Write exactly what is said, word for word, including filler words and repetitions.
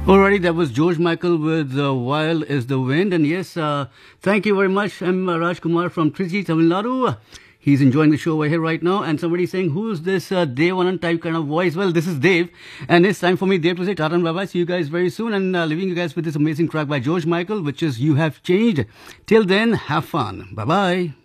Alrighty, that was George Michael with uh, Wild is the Wind. And yes, uh, thank you very much. I'm uh, Raj Kumar from Trichy, Tamil Nadu. He's enjoying the show over here right now. And somebody saying, who's this uh, Dave Anand type kind of voice? Well, this is Dave. And it's time for me, Dave, to say Tata and bye-bye. See you guys very soon. And uh, leaving you guys with this amazing track by George Michael, which is You Have Changed. Till then, have fun. Bye-bye.